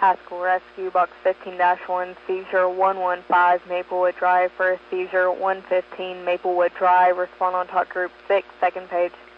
Haskell Rescue, Box 15-1, seizure 115 Maplewood Drive, first seizure 115 Maplewood Drive, respond on talk group 6, second page.